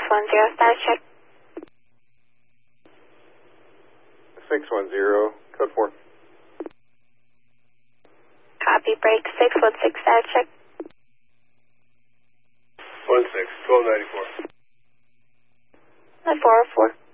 610, status check. 610, code 4. Copy, break 616, status check. 16, 1294. 404.